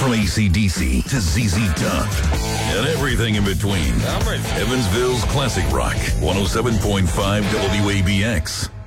From AC/DC to ZZ Top and everything in between. I'm ready. Evansville's Classic Rock, 107.5 WABX.